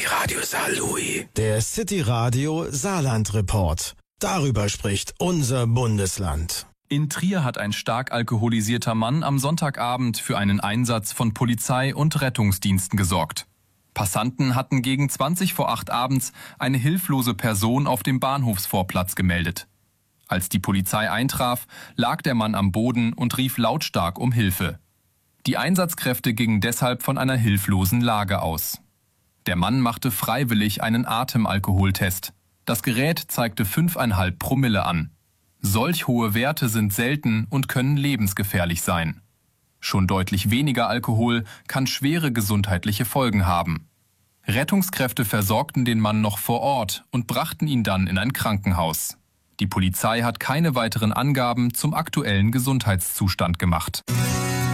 Radio Saarlouis. Der City Radio Saarland Report. Darüber spricht unser Bundesland. In Trier hat ein stark alkoholisierter Mann am Sonntagabend für einen Einsatz von Polizei und Rettungsdiensten gesorgt. Passanten hatten gegen 20 vor 8 abends eine hilflose Person auf dem Bahnhofsvorplatz gemeldet. Als die Polizei eintraf, lag der Mann am Boden und rief lautstark um Hilfe. Die Einsatzkräfte gingen deshalb von einer hilflosen Lage aus. Der Mann machte freiwillig einen Atemalkoholtest. Das Gerät zeigte 5,5 Promille an. Solch hohe Werte sind selten und können lebensgefährlich sein. Schon deutlich weniger Alkohol kann schwere gesundheitliche Folgen haben. Rettungskräfte versorgten den Mann noch vor Ort und brachten ihn dann in ein Krankenhaus. Die Polizei hat keine weiteren Angaben zum aktuellen Gesundheitszustand gemacht.